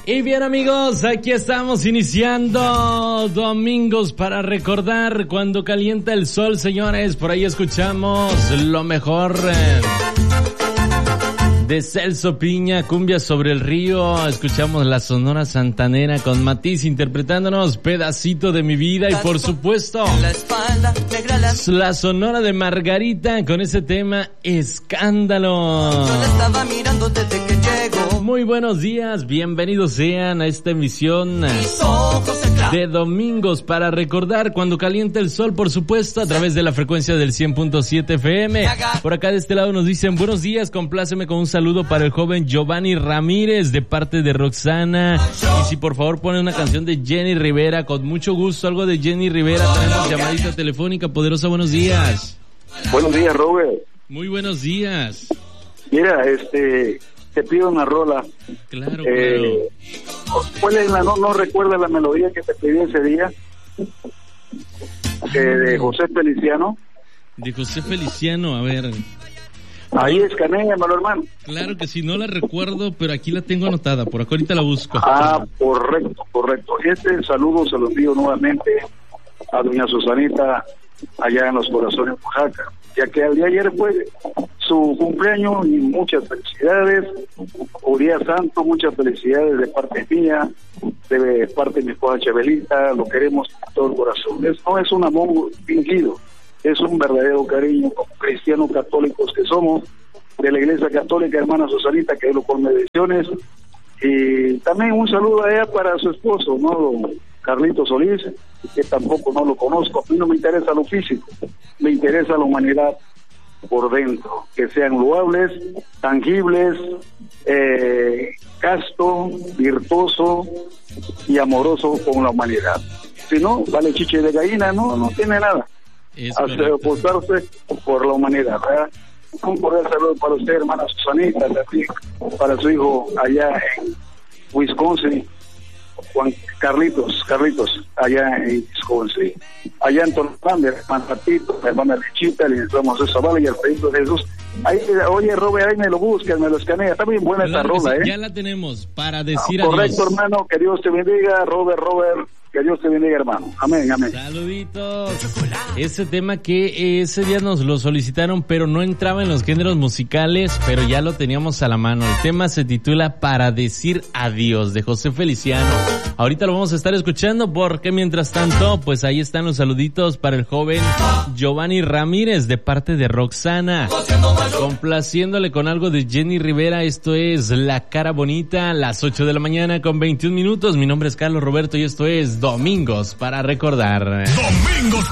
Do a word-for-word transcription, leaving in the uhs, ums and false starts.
Y bien, amigos, aquí estamos iniciando Domingos para recordar cuando calienta el sol, señores. Por ahí escuchamos lo mejor eh, de Celso Piña, Cumbia sobre el río. Escuchamos la Sonora Santanera con Matiz interpretándonos Pedacito de mi vida. Y por supuesto, la Sonora de Margarita con ese tema Escándalo. Muy buenos días, bienvenidos sean a esta emisión de Domingos para recordar cuando calienta el sol, por supuesto, a través de la frecuencia del cien punto siete F M. Por acá de este lado nos dicen, buenos días, compláceme con un saludo para el joven Giovanni Ramírez de parte de Roxana. Y si por favor pone una canción de Jenny Rivera, con mucho gusto, algo de Jenny Rivera. Tenemos llamadita telefónica, poderosa, buenos días. Buenos días, Robert. Muy buenos días. Mira, este... te pido una rola. Claro, eh, claro. ¿Cuál es la, no, no recuerda la melodía que te pedí ese día? Eh, de José Feliciano. De José Feliciano, a ver. Ahí es Canéamelo, hermano. Claro que sí, no la recuerdo, pero aquí la tengo anotada, por acá ahorita la busco. Ah, correcto, correcto. Este saludo se lo envío nuevamente a doña Susanita allá en Los Corazones, Oaxaca, ya que el día de ayer fue su cumpleaños y muchas felicidades. Por día santo, muchas felicidades de parte mía, de parte de mi esposa Chabelita. Lo queremos con todo el corazón. Es, no es un amor fingido, es un verdadero cariño como cristianos católicos que somos de la Iglesia Católica, hermana Susanita, que es lo con bendiciones. Y también un saludo a ella para su esposo, ¿no? Carlitos Solís, que tampoco no lo conozco. A mí no me interesa lo físico, me interesa la humanidad por dentro, que sean loables, tangibles, eh, casto, virtuoso y amoroso con la humanidad. Si no, vale chiche de gallina, no, no tiene nada. Hacer apostarse por la humanidad, ¿verdad? Un cordial saludo para usted, hermana Susanita, también para su hijo allá en Wisconsin, Juan Carlitos, Carlitos, allá en Wisconsin. Allá en Torlander, hermana Tito, hermana Lechita, le entramos a Zavala y al Pedro de Jesús. Ahí, oye, Robert, ahí me lo buscan, me lo escanea. Está bien buena claro esta rola, sí, ¿eh? Ya la tenemos para decir ah, correcto, adiós. hermano, que Dios te bendiga, Robert, Robert. Que Dios te bendiga, hermano. Amén, amén. Saluditos. Ese tema que ese día nos lo solicitaron, pero no entraba en los géneros musicales, pero ya lo teníamos a la mano. El tema se titula Para decir adiós, de José Feliciano. Ahorita lo vamos a estar escuchando porque mientras tanto, pues ahí están los saluditos para el joven Giovanni Ramírez de parte de Roxana. Complaciéndole con algo de Jenny Rivera. Esto es La Cara Bonita, las ocho de la mañana con veintiún minutos. Mi nombre es Carlos Roberto y esto es Domingos para recordar. Domingos